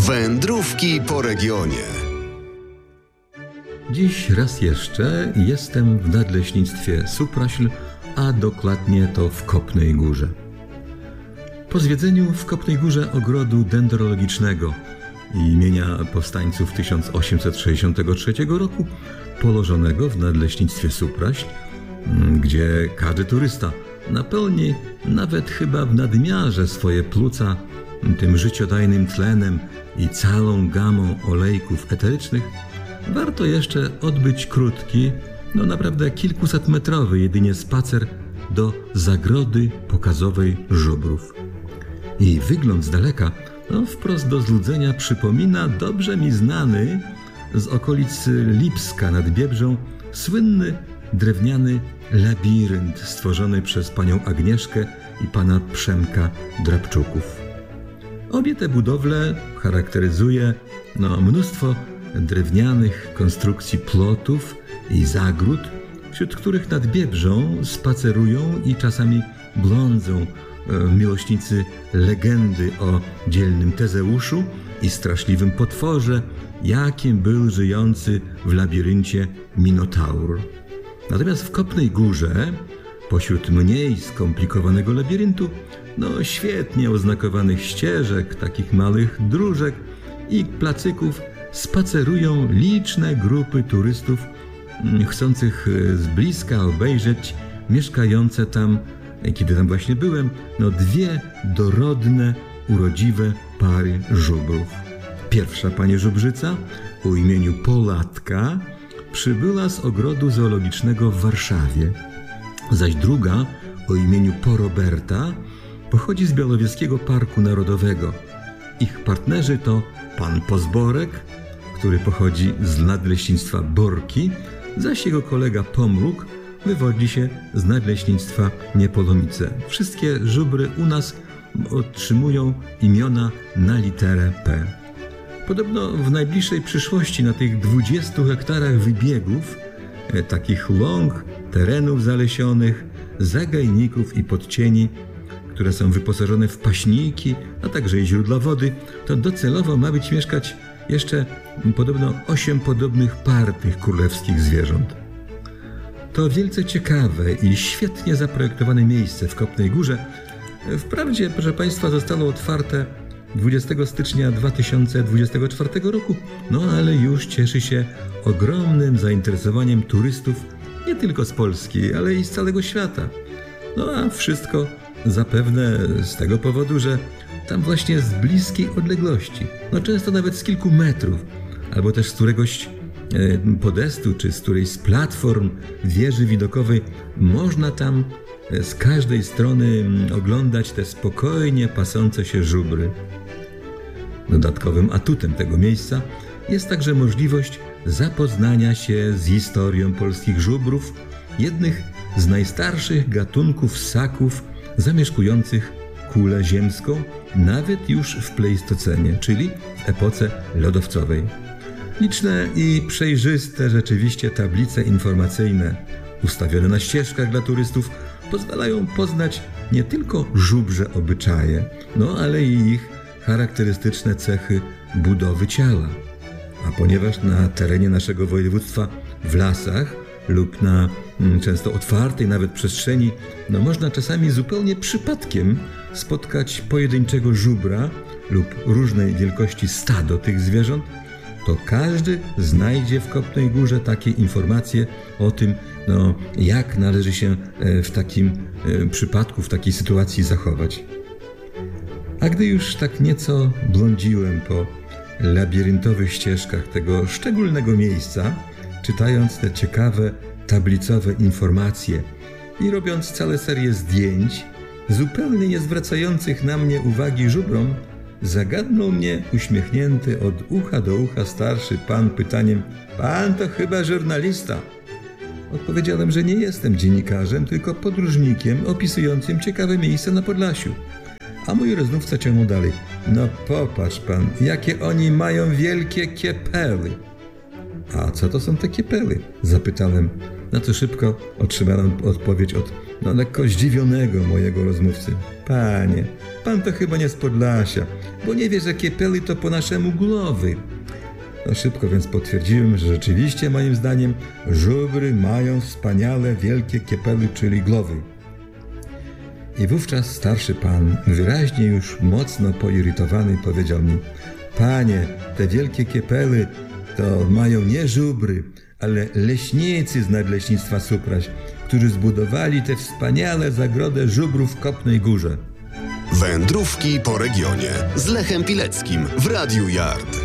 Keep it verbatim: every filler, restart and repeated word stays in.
Wędrówki po regionie. Dziś raz jeszcze jestem w Nadleśnictwie Supraśl, a dokładnie to w Kopnej Górze. Po zwiedzeniu w Kopnej Górze ogrodu dendrologicznego imienia powstańców tysiąc osiemset sześćdziesiątego trzeciego roku, położonego w Nadleśnictwie Supraśl, gdzie każdy turysta napełni nawet chyba w nadmiarze swoje płuca tym życiodajnym tlenem i całą gamą olejków eterycznych, warto jeszcze odbyć krótki, no naprawdę kilkusetmetrowy jedynie spacer do zagrody pokazowej żubrów. I wygląd z daleka, no wprost do złudzenia przypomina dobrze mi znany z okolic Lipska nad Biebrzą słynny drewniany labirynt stworzony przez panią Agnieszkę i pana Przemka Drabczuków. Obie te budowle charakteryzuje no, mnóstwo drewnianych konstrukcji plotów i zagród, wśród których nad Biebrzą spacerują i czasami blądzą miłośnicy legendy o dzielnym Tezeuszu i straszliwym potworze, jakim był żyjący w labiryncie Minotaur. Natomiast w Kopnej Górze, pośród mniej skomplikowanego labiryntu, no świetnie oznakowanych ścieżek, takich małych dróżek i placyków, spacerują liczne grupy turystów chcących z bliska obejrzeć mieszkające tam, kiedy tam właśnie byłem, no dwie dorodne, urodziwe pary żubrów. Pierwsza pani żubrzyca o imieniu Polatka przybyła z ogrodu zoologicznego w Warszawie, zaś druga o imieniu Poroberta pochodzi z Białowieskiego Parku Narodowego. Ich partnerzy to pan Pozborek, który pochodzi z Nadleśnictwa Borki, zaś jego kolega Pomruk wywodzi się z Nadleśnictwa Niepolomice. Wszystkie żubry u nas otrzymują imiona na literę P. Podobno w najbliższej przyszłości na tych dwudziestu hektarach wybiegów, e, takich łąk, terenów zalesionych, zagajników i podcieni, które są wyposażone w paśniki, a także i źródła wody, to docelowo ma być mieszkać jeszcze podobno osiem podobnych par tych królewskich zwierząt. To wielce ciekawe i świetnie zaprojektowane miejsce w Kopnej Górze wprawdzie, proszę Państwa, zostało otwarte dwudziestego stycznia dwa tysiące dwudziestego czwartego roku, no ale już cieszy się ogromnym zainteresowaniem turystów nie tylko z Polski, ale i z całego świata. No a wszystko zapewne z tego powodu, że tam właśnie z bliskiej odległości, no często nawet z kilku metrów, albo też z któregoś podestu, czy z którejś z platform wieży widokowej można tam z każdej strony oglądać te spokojnie pasące się żubry. Dodatkowym atutem tego miejsca jest także możliwość zapoznania się z historią polskich żubrów, jednych z najstarszych gatunków ssaków zamieszkujących kulę ziemską, nawet już w pleistocenie, czyli w epoce lodowcowej. Liczne i przejrzyste rzeczywiście tablice informacyjne ustawione na ścieżkach dla turystów pozwalają poznać nie tylko żubrze obyczaje, no ale i ich charakterystyczne cechy budowy ciała. A ponieważ na terenie naszego województwa w lasach lub na mm, często otwartej nawet przestrzeni, no można czasami zupełnie przypadkiem spotkać pojedynczego żubra lub różnej wielkości stado tych zwierząt, to każdy znajdzie w Kopnej Górze takie informacje o tym, no, jak należy się w takim przypadku, w takiej sytuacji zachować. A gdy już tak nieco blądziłem po labiryntowych ścieżkach tego szczególnego miejsca, czytając te ciekawe tablicowe informacje i robiąc całe serię zdjęć, zupełnie nie zwracających na mnie uwagi żubrom, zagadnął mnie uśmiechnięty od ucha do ucha starszy pan pytaniem: pan to chyba żurnalista? Odpowiedziałem, że nie jestem dziennikarzem, tylko podróżnikiem opisującym ciekawe miejsca na Podlasiu. A mój rozmówca ciągnął dalej: no popatrz pan, jakie oni mają wielkie kiepeły. A co to są te kiepeły? Zapytałem, na co szybko otrzymałem odpowiedź od no lekko zdziwionego mojego rozmówcy. Panie, pan to chyba nie z Podlasia, bo nie wie, że kiepeli to po naszemu głowy. No szybko więc potwierdziłem, że rzeczywiście moim zdaniem żubry mają wspaniale wielkie kiepeli, czyli głowy. I wówczas starszy pan, wyraźnie już mocno poirytowany, powiedział mi: panie, te wielkie kiepely to mają nie żubry, ale leśnicy z Nadleśnictwa Supraś, którzy zbudowali te wspaniale zagrodę żubrów w Kopnej Górze. Wędrówki po regionie z Lechem Pileckim w Radiu Yard.